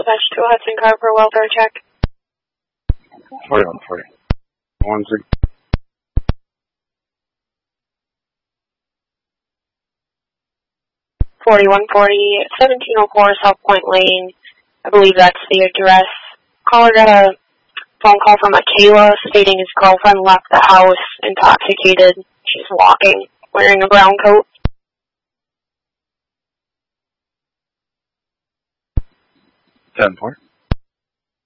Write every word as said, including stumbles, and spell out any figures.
dispatch to a Hudson car for a welfare check. forty-one forty. One six. forty-one forty, seventeen oh four South Point Lane. I believe that's the address. Caller got a phone call from Michaela stating his girlfriend left the house intoxicated. She's walking, wearing a brown coat. ten four.